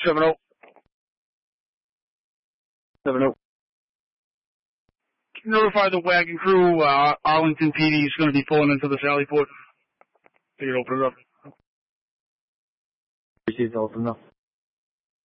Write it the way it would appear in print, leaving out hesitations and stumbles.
7-0. 7-0. Notify the wagon crew, Arlington PD is going to be pulling into the Sally Port. Figured open it up. Received, open up.